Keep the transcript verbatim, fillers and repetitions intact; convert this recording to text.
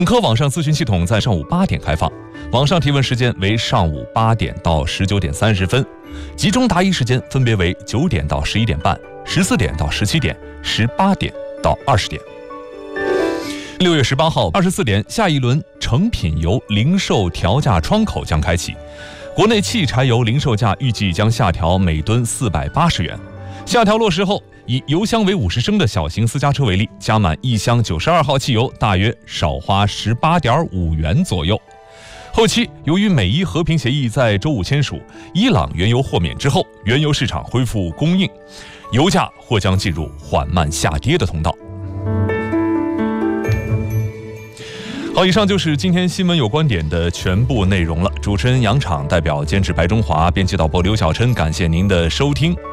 本科网上咨询系统在上午八点开放，网上提问时间为上午八点到十九点三十分，集中答疑时间分别为九点到十一点半、十四点到十七点、十八点到二十点。六月十八号二十四点，下一轮成品油零售调价窗口将开启。国内汽柴油零售价预计将下调每吨四百八十元。下调落实后，以油箱为五十升的小型私家车为例，加满一箱九十二号汽油大约少花十八点五元左右。后期由于美伊和平协议在周五签署，伊朗原油豁免之后，原油市场恢复供应，油价或将进入缓慢下跌的通道。好，以上就是今天新闻有观点的全部内容了。主持人杨昶代表监制白中华，编辑导播刘小琛，感谢您的收听。